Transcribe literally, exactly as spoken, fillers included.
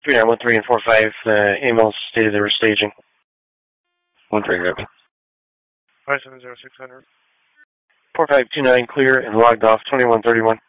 three nine one three and four five, uh, emails stated they were staging. one three, copy. five seven zero six hundred. four five two nine clear and logged off twenty-one thirty-one.